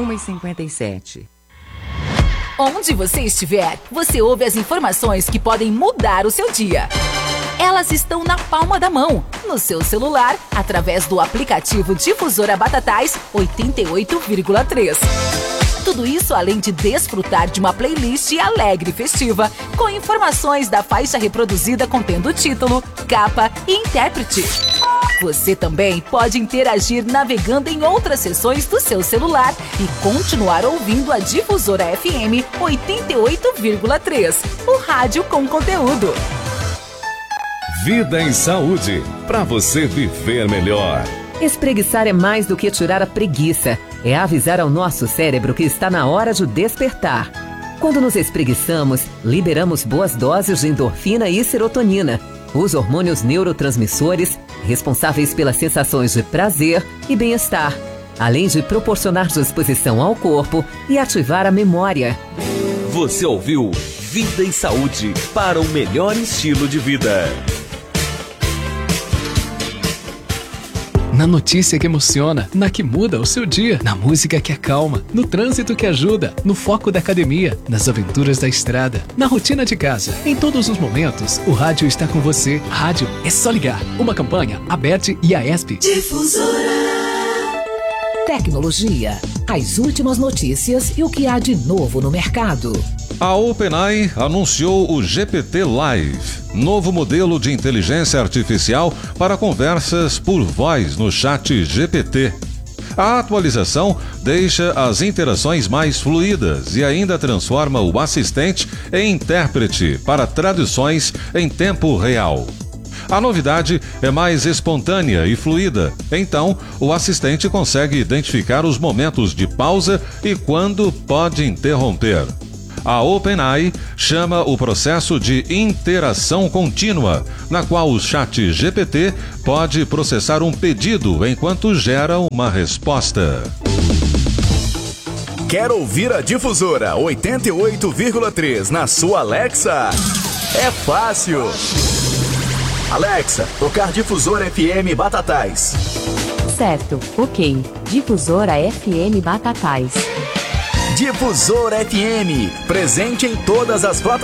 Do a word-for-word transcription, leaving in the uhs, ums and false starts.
uma e cinquenta e sete. Onde você estiver, você ouve as informações que podem mudar o seu dia. Elas estão na palma da mão, no seu celular, através do aplicativo Difusora Batatais oitenta e oito vírgula três. Tudo isso além de desfrutar de uma playlist alegre e festiva, com informações da faixa reproduzida contendo título, capa e intérprete. Você também pode interagir navegando em outras seções do seu celular e continuar ouvindo a Difusora F M oitenta e oito vírgula três, o rádio com conteúdo. Vida em Saúde, para você viver melhor. Espreguiçar é mais do que tirar a preguiça. É avisar ao nosso cérebro que está na hora de despertar. Quando nos espreguiçamos, liberamos boas doses de endorfina e serotonina, os hormônios neurotransmissores responsáveis pelas sensações de prazer e bem-estar, além de proporcionar disposição ao corpo e ativar a memória. Você ouviu Vida em Saúde, para o melhor estilo de vida. Na notícia que emociona, na que muda o seu dia, na música que acalma, no trânsito que ajuda, no foco da academia, nas aventuras da estrada, na rotina de casa. Em todos os momentos, o rádio está com você. Rádio é só ligar. Uma campanha, Aberte e A E S P. Difusora. Tecnologia, as últimas notícias e o que há de novo no mercado. A OpenAI anunciou o G P T Live, novo modelo de inteligência artificial para conversas por voz no chat G P T. A atualização deixa as interações mais fluidas e ainda transforma o assistente em intérprete para traduções em tempo real. A novidade é mais espontânea e fluida, então o assistente consegue identificar os momentos de pausa e quando pode interromper. A OpenAI chama o processo de interação contínua, na qual o chat G P T pode processar um pedido enquanto gera uma resposta. Quer ouvir a Difusora oitenta e oito vírgula três na sua Alexa? É fácil! Alexa, tocar Difusora F M Batatais. Certo, ok. Difusora F M Batatais. Difusora F M, presente em todas as plataformas.